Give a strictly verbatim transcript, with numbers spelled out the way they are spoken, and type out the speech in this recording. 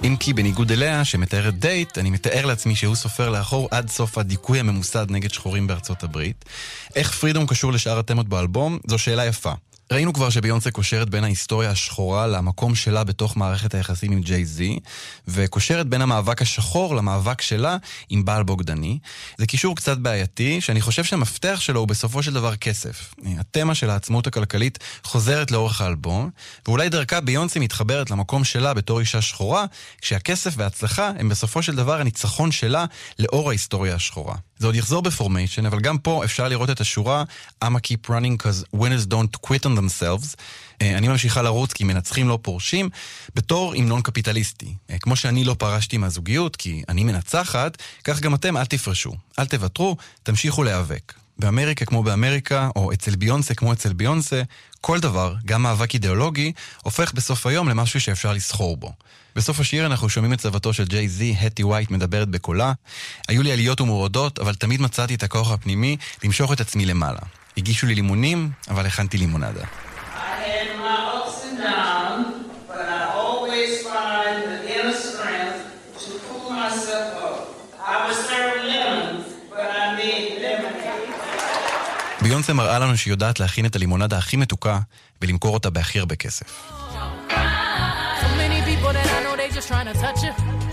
אם כי בניגוד אליה, שמתארת דייט, אני מתאר לעצמי שהוא סופר לאחור עד סוף הדיכוי הממוסד נגד שחורים בארצות הברית. איך פרידום קשור לשאר התמות באלבום? זו שאלה יפה. ראינו כבר שביונסה קושרת בין ההיסטוריה השחורה למקום שלה בתוך מערכת היחסים עם ג'יי-זי, וקושרת בין המאבק השחור למאבק שלה עם בעל בוגדני. זה קישור קצת בעייתי, שאני חושב שהמפתח שלו הוא בסופו של דבר כסף. התמה של העצמאות הכלכלית חוזרת לאורך האלבום, ואולי דרכה ביונסה מתחברת למקום שלה בתור אישה שחורה, כשהכסף וההצלחה הם בסופו של דבר הניצחון שלה לאור ההיסטוריה השחורה. זה עוד יחזור בפורמיישן, אבל גם פה אפשר לראות את השורה I'ma keep running cause winners don't quit on themselves. אני ממשיכה לרוץ כי מנצחים לא פורשים, בתור המנון קפיטליסטי. כמו שאני לא פרשתי מהזוגיות כי אני מנצחת, כך גם אתם אל תפרשו, אל תוותרו, תמשיכו להיאבק. באמריקה כמו באמריקה, או אצל ביונסה כמו אצל ביונסה, כל דבר, גם מאבק אידיאולוגי, הופך בסוף היום למשהו שאפשר לסחור בו. בסוף השיר אנחנו שומעים את צוותו של ג'יי-זי, הטי ווייט, מדברת בקולה. היו לי עליות ומורדות, אבל תמיד מצאתי את הכוח הפנימי למשוך את עצמי למעלה. הגישו לי לימונים, אבל הכנתי לימונדה. I had my ups and downs, but I always find the inner strength to pull myself up. I was served lemons, but I made lemonade. ביונסה מראה לנו שהיא יודעת להכין את הלימונדה הכי מתוקה ולמכור אותה בהכי הרבה כסף. So many people that I know they just trying to touch you.